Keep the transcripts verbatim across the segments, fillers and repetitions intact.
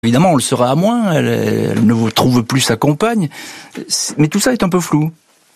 Évidemment, on le sera à moins, elle, elle ne vous trouve plus sa compagne, mais tout ça est un peu flou.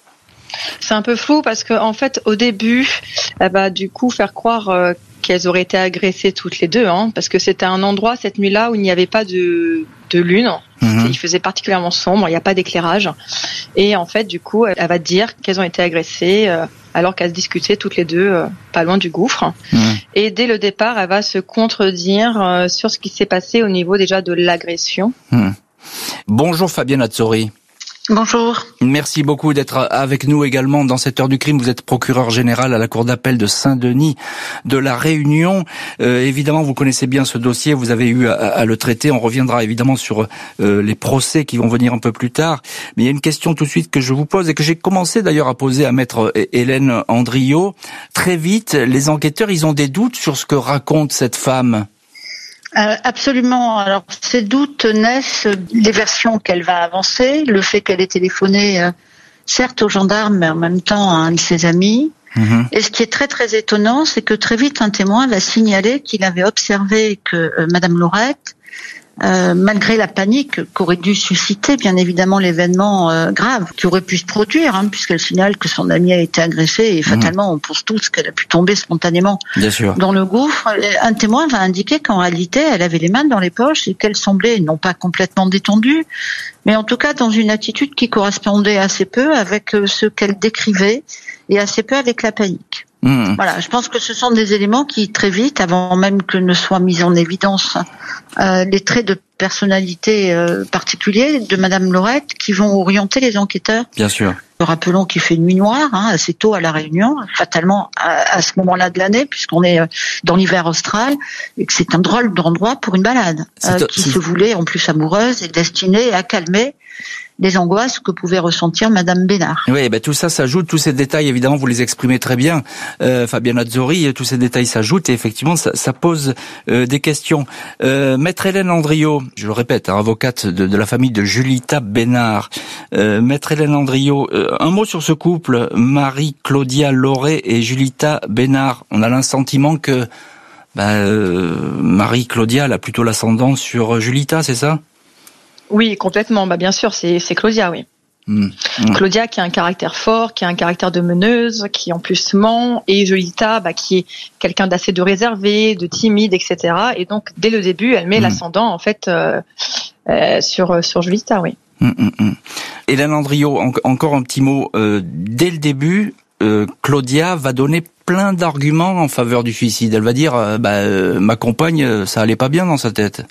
C'est un peu flou parce que, en fait, au début, elle va du coup faire croire euh, qu'elles auraient été agressées toutes les deux, hein, parce que c'était un endroit cette nuit-là où il n'y avait pas de, de lune. Mmh. Il faisait particulièrement sombre, il n'y a pas d'éclairage. Et en fait, du coup, elle, elle va dire qu'elles ont été agressées euh, alors qu'elles se discutaient toutes les deux euh, pas loin du gouffre. Mmh. Et dès le départ, elle va se contredire euh, sur ce qui s'est passé au niveau déjà de l'agression. Mmh. Bonjour Fabienne Azzori. Bonjour. Merci beaucoup d'être avec nous également dans cette heure du crime. Vous êtes procureur général à la cour d'appel de Saint-Denis de la Réunion. Euh, évidemment, vous connaissez bien ce dossier, vous avez eu à, à le traiter. On reviendra évidemment sur euh, les procès qui vont venir un peu plus tard. Mais il y a une question tout de suite que je vous pose et que j'ai commencé d'ailleurs à poser à maître Hélène Andriot. Très vite, les enquêteurs, ils ont des doutes sur ce que raconte cette femme. Euh, absolument. Alors, ces doutes naissent des versions qu'elle va avancer, le fait qu'elle ait téléphoné, euh, certes aux gendarmes, mais en même temps à un de ses amis. Mmh. Et ce qui est très très étonnant, c'est que très vite un témoin va signaler qu'il avait observé que euh, Madame Laurette, euh, malgré la panique qu'aurait dû susciter bien évidemment l'événement euh, grave qui aurait pu se produire, hein, puisqu'elle signale que son amie a été agressée et fatalement mmh. on pense tous qu'elle a pu tomber spontanément bien sûr. Dans le gouffre. Un témoin va indiquer qu'en réalité elle avait les mains dans les poches et qu'elle semblait non pas complètement détendue, mais en tout cas dans une attitude qui correspondait assez peu avec ce qu'elle décrivait et assez peu avec la panique. Mmh. Voilà, je pense que ce sont des éléments qui, très vite, avant même que ne soient mis en évidence euh, les traits de personnalité euh, particuliers de Madame Laurette, qui vont orienter les enquêteurs. Bien sûr. Rappelons qu'il fait nuit noire, hein, assez tôt à La Réunion, fatalement à, à ce moment-là de l'année, puisqu'on est dans l'hiver austral, et que c'est un drôle d'endroit pour une balade, euh, qui c'est... se voulait en plus amoureuse et destinée à calmer les angoisses que pouvait ressentir Madame Bénard. Oui, ben tout ça s'ajoute, tous ces détails, évidemment, vous les exprimez très bien, euh, Fabienne Azzori, tous ces détails s'ajoutent et effectivement, ça, ça pose euh, des questions. Euh, Maître Hélène Andriot, je le répète, hein, avocate de, de la famille de Julita Bénard. Euh, Maître Hélène Andriot, euh, un mot sur ce couple, Marie-Claudia Lauré et Julita Bénard. On a l'assentiment que ben, euh, Marie-Claudia a plutôt l'ascendant sur Julita, c'est ça ? Oui, complètement. Bah, bien sûr, c'est, c'est Claudia, oui. Mmh. Mmh. Claudia qui a un caractère fort, qui a un caractère de meneuse, qui en plus ment, et Julita, bah, qui est quelqu'un d'assez de réservé, de timide, et cetera. Et donc, dès le début, elle met mmh. l'ascendant, en fait, euh, euh, sur, sur Julita, oui. Mmh, mmh. Hélène Andriot, en, encore un petit mot. Euh, dès le début, euh, Claudia va donner plein d'arguments en faveur du suicide. Elle va dire, euh, bah, euh, ma compagne, ça allait pas bien dans sa tête.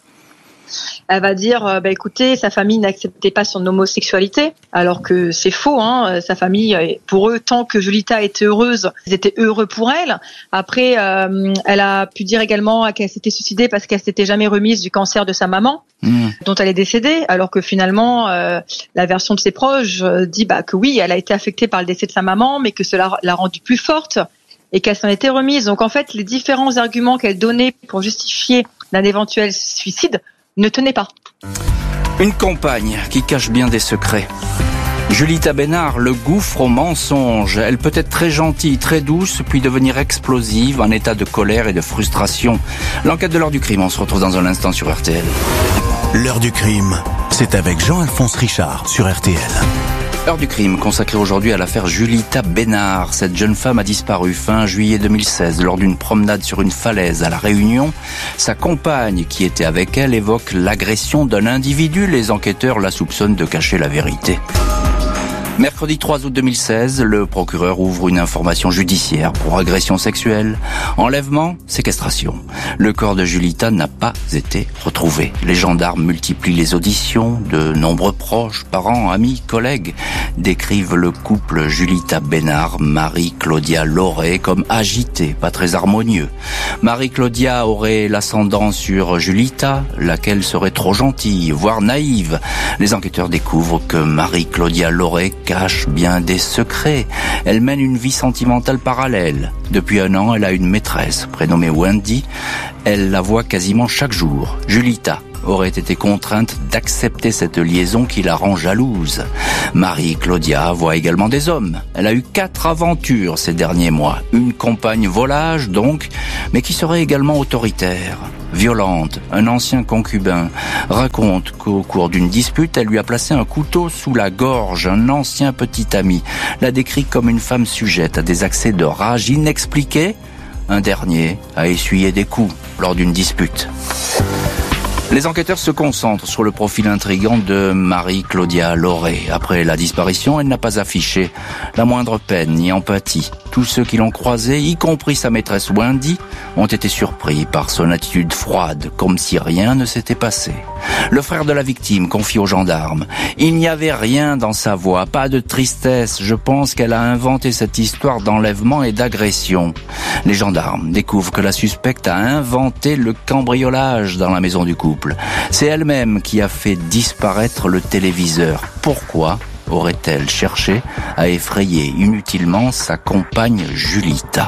Elle va dire, euh, bah, écoutez, sa famille n'acceptait pas son homosexualité, alors que c'est faux. Hein, sa famille, pour eux, tant que Julita était heureuse, ils étaient heureux pour elle. Après, euh, elle a pu dire également qu'elle s'était suicidée parce qu'elle s'était jamais remise du cancer de sa maman, mmh. dont elle est décédée, alors que finalement, euh, la version de ses proches dit bah, que oui, elle a été affectée par le décès de sa maman, mais que cela l'a rendue plus forte et qu'elle s'en était remise. Donc en fait, les différents arguments qu'elle donnait pour justifier d'un éventuel suicide ne tenait pas. Une compagne qui cache bien des secrets. Julita Bénard, le gouffre au mensonge. Elle peut être très gentille, très douce, puis devenir explosive, en état de colère et de frustration. L'enquête de l'heure du crime, on se retrouve dans un instant sur R T L. L'heure du crime, c'est avec Jean-Alphonse Richard sur R T L. Heure du crime consacrée aujourd'hui à l'affaire Julita Bénard. Cette jeune femme a disparu fin juillet deux mille seize lors d'une promenade sur une falaise à La Réunion. Sa compagne qui était avec elle évoque l'agression d'un individu. Les enquêteurs la soupçonnent de cacher la vérité. Mercredi trois août deux mille seize, le procureur ouvre une information judiciaire pour agression sexuelle, enlèvement, séquestration. Le corps de Julita n'a pas été retrouvé. Les gendarmes multiplient les auditions. De nombreux proches, parents, amis, collègues décrivent le couple Julita Bénard, Marie-Claudia Lauré comme agité, pas très harmonieux. Marie-Claudia aurait l'ascendant sur Julita, laquelle serait trop gentille, voire naïve. Les enquêteurs découvrent que Marie-Claudia Lauré cache bien des secrets. Elle mène une vie sentimentale parallèle. Depuis un an, elle a une maîtresse prénommée Wendy. Elle la voit quasiment chaque jour. Julita aurait été contrainte d'accepter cette liaison qui la rend jalouse. Marie-Claudia voit également des hommes. Elle a eu quatre aventures ces derniers mois. Une compagne volage donc, mais qui serait également autoritaire. violente. Un ancien concubin raconte qu'au cours d'une dispute, elle lui a placé un couteau sous la gorge. Un ancien petit ami l'a décrit comme une femme sujette à des accès de rage inexpliqués. Un dernier a essuyé des coups lors d'une dispute. Les enquêteurs se concentrent sur le profil intrigant de Marie-Claudia Lauré. Après la disparition, elle n'a pas affiché la moindre peine ni empathie. Tous ceux qui l'ont croisée, y compris sa maîtresse Wendy, ont été surpris par son attitude froide, comme si rien ne s'était passé. Le frère de la victime confie aux gendarmes. Il n'y avait rien dans sa voix, pas de tristesse. Je pense qu'elle a inventé cette histoire d'enlèvement et d'agression. Les gendarmes découvrent que la suspecte a inventé le cambriolage dans la maison du couple. C'est elle-même qui a fait disparaître le téléviseur. Pourquoi aurait-elle cherché à effrayer inutilement sa compagne Julita?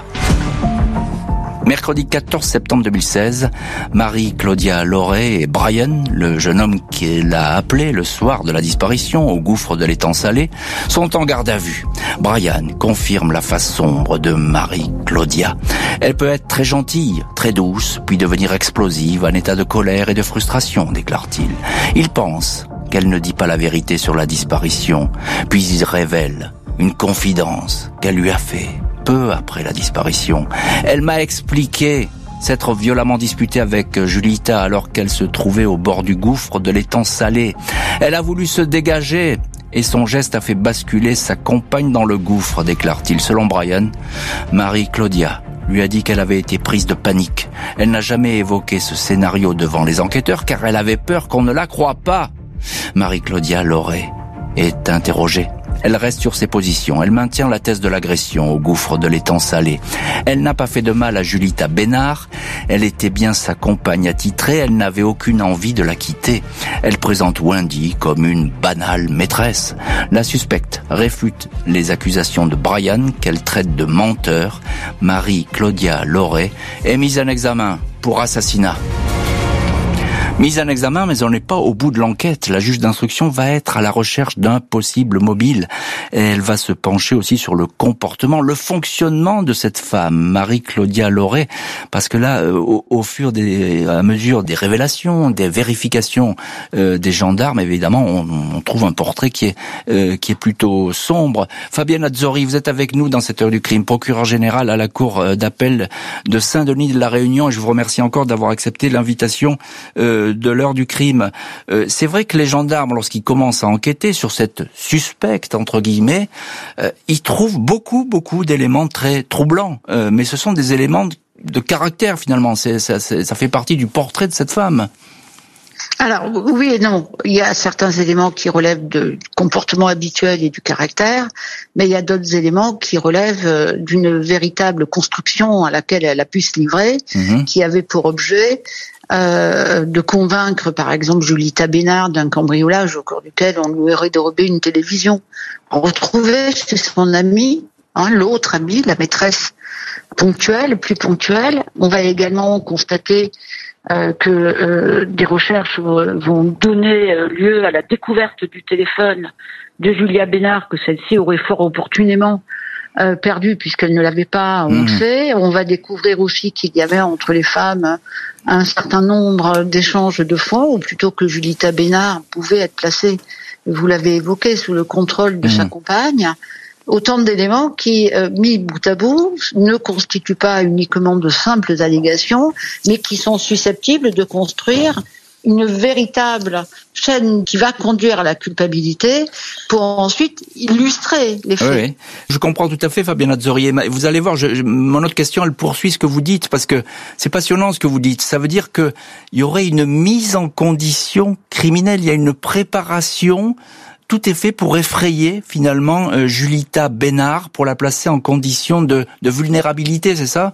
Mercredi quatorze septembre deux mille seize, Marie-Claudia Lauré et Brian, le jeune homme qu'elle a appelé le soir de la disparition au gouffre de l'étang salé, sont en garde à vue. Brian confirme la face sombre de Marie-Claudia. Elle peut être très gentille, très douce, puis devenir explosive, en état de colère et de frustration, déclare-t-il. Il pense qu'elle ne dit pas la vérité sur la disparition, puis il révèle une confidence qu'elle lui a fait peu après la disparition. Elle m'a expliqué s'être violemment disputée avec Julita alors qu'elle se trouvait au bord du gouffre de l'étang salé. Elle a voulu se dégager et son geste a fait basculer sa compagne dans le gouffre, déclare-t-il. Selon Brian, Marie-Claudia lui a dit qu'elle avait été prise de panique. Elle n'a jamais évoqué ce scénario devant les enquêteurs car elle avait peur qu'on ne la croie pas. Marie-Claudia Lauré est interrogée. Elle reste sur ses positions. Elle maintient la thèse de l'agression au gouffre de l'étang salé. Elle n'a pas fait de mal à Julita Bénard. Elle était bien sa compagne attitrée. Elle n'avait aucune envie de la quitter. Elle présente Wendy comme une banale maîtresse. La suspecte réfute les accusations de Brian qu'elle traite de menteur. Marie-Claudia Lauré est mise en examen pour assassinat. Mise en examen, mais on n'est pas au bout de l'enquête. La juge d'instruction va être à la recherche d'un possible mobile. Et elle va se pencher aussi sur le comportement, le fonctionnement de cette femme, Marie-Claudia Lauré, parce que là, au, au fur des, à mesure des révélations, des vérifications euh, des gendarmes, évidemment, on, on trouve un portrait qui est euh, qui est plutôt sombre. Fabienne Azzori, vous êtes avec nous dans cette heure du crime, procureur général à la cour d'appel de Saint-Denis de la Réunion, et je vous remercie encore d'avoir accepté l'invitation euh, de l'heure du crime. Euh, c'est vrai que les gendarmes, lorsqu'ils commencent à enquêter sur cette suspecte, entre guillemets, euh, ils trouvent beaucoup, beaucoup d'éléments très troublants. Euh, mais ce sont des éléments de, de caractère, finalement. C'est, ça, c'est, ça fait partie du portrait de cette femme. Alors, oui et non. Il y a certains éléments qui relèvent du comportement habituel et du caractère, mais il y a d'autres éléments qui relèvent d'une véritable construction à laquelle elle a pu se livrer, mmh. qui avait pour objet Euh, de convaincre, par exemple, Julita Bénard d'un cambriolage au cours duquel on lui aurait dérobé une télévision. On retrouvait chez son ami, hein, l'autre ami, la maîtresse ponctuelle, plus ponctuelle. On va également constater euh, que euh, des recherches vont donner lieu à la découverte du téléphone de Julia Bénard, que celle-ci aurait fort opportunément Euh, perdue puisqu'elle ne l'avait pas, on mmh. le sait. On va découvrir aussi qu'il y avait entre les femmes un certain nombre d'échanges de fonds, ou plutôt que Julita Bénard pouvait être placée, vous l'avez évoqué, sous le contrôle de mmh. sa compagne. Autant d'éléments qui, euh, mis bout à bout, ne constituent pas uniquement de simples allégations, mais qui sont susceptibles de construire une véritable chaîne qui va conduire à la culpabilité pour ensuite illustrer les faits. Oui, je comprends tout à fait, Fabienne Azzori. Vous allez voir, je, je, mon autre question, elle poursuit ce que vous dites, parce que c'est passionnant ce que vous dites. Ça veut dire que il y aurait une mise en condition criminelle, il y a une préparation. Tout est fait pour effrayer finalement euh, Julita Bénard, pour la placer en condition de, de vulnérabilité, c'est ça ?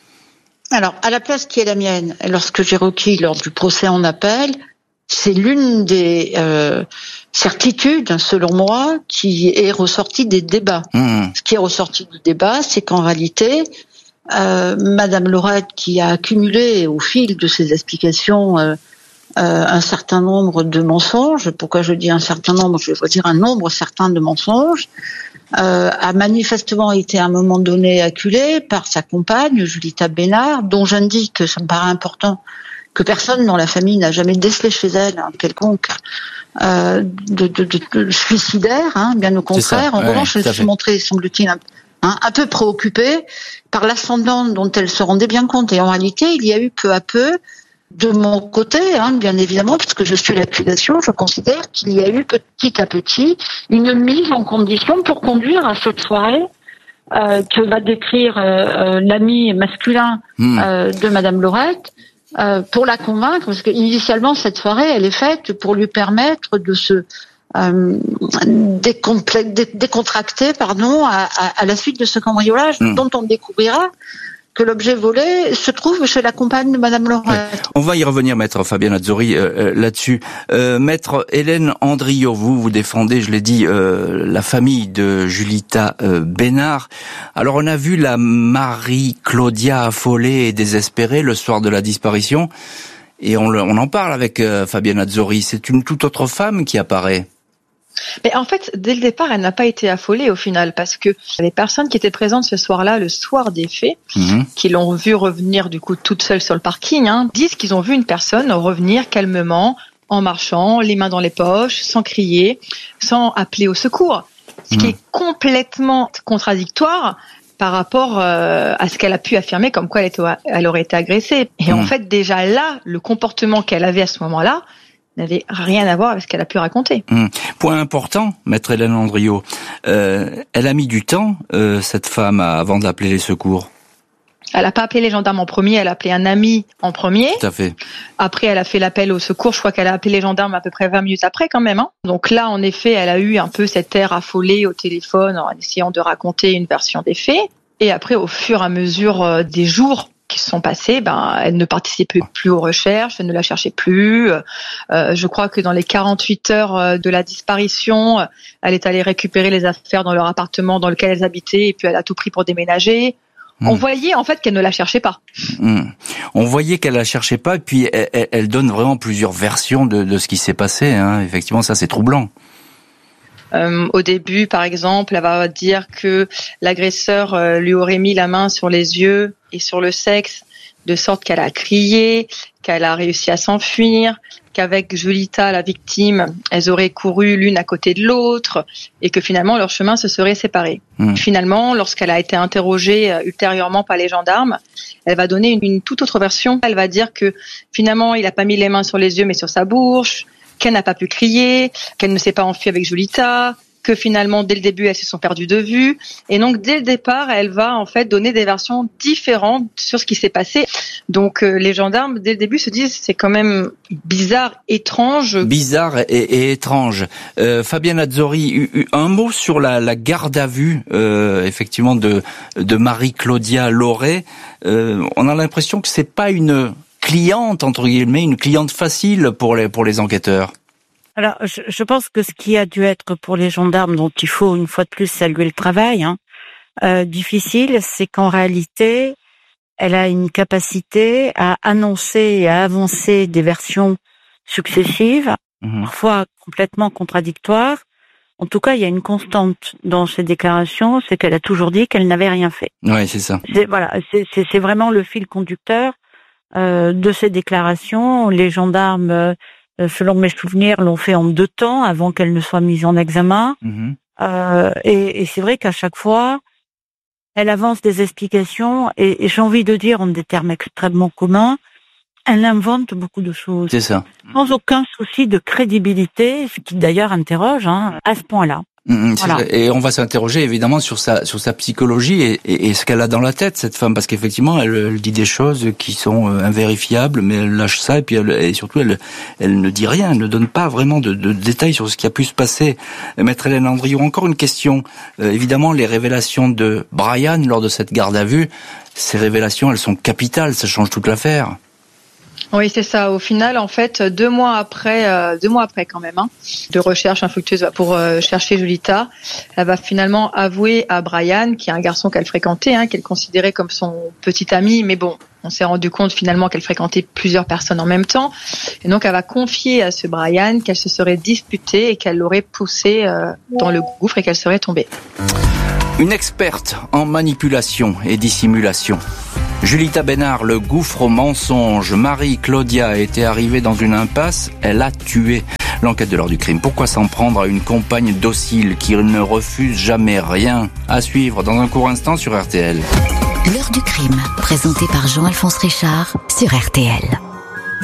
Alors, à la place qui est la mienne, lorsque j'ai requis lors du procès en appel, c'est l'une des euh, certitudes, selon moi, qui est ressortie des débats. Mmh. Ce qui est ressorti du débat, c'est qu'en réalité, euh, Madame Laurette, qui a accumulé au fil de ses explications euh, euh, un certain nombre de mensonges, pourquoi je dis un certain nombre, je vais dire un nombre certain de mensonges, Euh, a manifestement été à un moment donné acculée par sa compagne, Julita Bénard, dont j'indique, ça me paraît important, que personne dans la famille n'a jamais décelé chez elle un quelconque euh, de, de, de, de suicidaire, hein, bien au contraire. En ouais, revanche, elle se montrait, semble-t-il, un, hein, un peu préoccupée par l'ascendant dont elle se rendait bien compte. Et en réalité, il y a eu peu à peu, de mon côté, hein, bien évidemment, puisque je suis l'accusation, je considère qu'il y a eu petit à petit une mise en condition pour conduire à cette soirée euh, que va décrire euh, euh, l'ami masculin mmh. euh, de Madame Laurette, euh, pour la convaincre, parce qu'initialement cette soirée, elle est faite pour lui permettre de se euh, décontracter, pardon, à, à, à la suite de ce cambriolage mmh. dont on découvrira que l'objet volé se trouve chez la compagne de Madame Laurette. Ouais. On va y revenir, maître Fabienne Azzori, euh, là-dessus. Euh, maître Hélène Andriot, vous, vous défendez, je l'ai dit, euh, la famille de Julita euh, Bénard. Alors, on a vu la Marie-Claudia affolée et désespérée le soir de la disparition, et on, le, on en parle avec euh, Fabienne Azzori. C'est une toute autre femme qui apparaît. Mais en fait, dès le départ, elle n'a pas été affolée au final, parce que les personnes qui étaient présentes ce soir-là, le soir des faits, mmh. qui l'ont vue revenir du coup toute seule sur le parking, hein, disent qu'ils ont vu une personne revenir calmement, en marchant, les mains dans les poches, sans crier, sans appeler au secours. Ce mmh. qui est complètement contradictoire par rapport euh, à ce qu'elle a pu affirmer, comme quoi elle, était, elle aurait été agressée. Et mmh. en fait, déjà là, le comportement qu'elle avait à ce moment-là n'avait rien à voir avec ce qu'elle a pu raconter. Mmh. Point important, maître Hélène Andriot, euh, elle a mis du temps, euh, cette femme, avant d'appeler les secours. Elle n'a pas appelé les gendarmes en premier, elle a appelé un ami en premier. Tout à fait. Après, elle a fait l'appel au secours. Je crois qu'elle a appelé les gendarmes à peu près vingt minutes après quand même. Hein. Donc là, en effet, elle a eu un peu cet air affolé au téléphone en essayant de raconter une version des faits. Et après, au fur et à mesure euh, des jours qui se sont passés, ben, elle ne participait plus aux recherches, elle ne la cherchait plus. Euh, je crois que dans les quarante-huit heures de la disparition, elle est allée récupérer les affaires dans leur appartement dans lequel elles habitaient et puis elle a tout pris pour déménager. Mmh. On voyait en fait qu'elle ne la cherchait pas. Mmh. On voyait qu'elle la cherchait pas et puis elle, elle donne vraiment plusieurs versions de, de ce qui s'est passé. Hein. Effectivement, ça c'est troublant. Euh, au début, par exemple, elle va dire que l'agresseur euh, lui aurait mis la main sur les yeux et sur le sexe, de sorte qu'elle a crié, qu'elle a réussi à s'enfuir, qu'avec Julita, la victime, elles auraient couru l'une à côté de l'autre et que finalement leur chemin se serait séparé. Mmh. Finalement, lorsqu'elle a été interrogée euh, ultérieurement par les gendarmes, elle va donner une, une toute autre version. Elle va dire que finalement, il n'a pas mis les mains sur les yeux mais sur sa bouche, qu'elle n'a pas pu crier, qu'elle ne s'est pas enfuie avec Julita, que finalement, dès le début, elles se sont perdues de vue. Et donc, dès le départ, elle va en fait donner des versions différentes sur ce qui s'est passé. Donc, euh, les gendarmes, dès le début, se disent c'est quand même bizarre, étrange. Bizarre et, et étrange. Euh, Fabienne Azzori, un mot sur la, la garde à vue, euh, effectivement, de, de Marie-Claudia Laurette. Euh, on a l'impression que c'est pas une cliente, entre guillemets, une cliente facile pour les, pour les enquêteurs. Alors, je, je pense que ce qui a dû être pour les gendarmes, dont il faut une fois de plus saluer le travail, hein, euh, difficile, c'est qu'en réalité, elle a une capacité à annoncer et à avancer des versions successives, mmh. parfois complètement contradictoires. En tout cas, il y a une constante dans ses déclarations, c'est qu'elle a toujours dit qu'elle n'avait rien fait. Oui, c'est ça. C'est, voilà, c'est, c'est, c'est vraiment le fil conducteur euh, de ces déclarations. Les gendarmes, euh, selon mes souvenirs, l'ont fait en deux temps avant qu'elle ne soit mise en examen. Mmh. Euh, et, et c'est vrai qu'à chaque fois, elle avance des explications et, et j'ai envie de dire en des termes extrêmement communs, elle invente beaucoup de choses. C'est ça. Sans aucun souci de crédibilité, ce qui d'ailleurs interroge hein, à ce point-là. Mmh, voilà. Et on va s'interroger évidemment sur sa sur sa psychologie et, et, et ce qu'elle a dans la tête, cette femme, parce qu'effectivement elle, elle dit des choses qui sont invérifiables, mais elle lâche ça et puis elle, et surtout elle elle ne dit rien, elle ne donne pas vraiment de, de détails sur ce qui a pu se passer. Maître Hélène Andriot, encore une question. Euh, évidemment, les révélations de Brian lors de cette garde à vue, ces révélations, elles sont capitales, ça change toute l'affaire. Oui, c'est ça. Au final, en fait, deux mois après, euh, deux mois après quand même, hein, de recherche infructueuse pour euh, chercher Julita, elle va finalement avouer à Brian, qui est un garçon qu'elle fréquentait, hein, qu'elle considérait comme son petit ami, mais bon, on s'est rendu compte finalement qu'elle fréquentait plusieurs personnes en même temps, et donc elle va confier à ce Brian qu'elle se serait disputée et qu'elle l'aurait poussé euh, dans le gouffre et qu'elle serait tombée. Une experte en manipulation et dissimulation. Julita Bénard, le gouffre au mensonge. Marie Claudia était arrivée dans une impasse, elle a tué. L'enquête de l'heure du crime. Pourquoi s'en prendre à une compagne docile qui ne refuse jamais rien? À suivre dans un court instant sur R T L. L'heure du crime, présenté par Jean-Alphonse Richard sur R T L.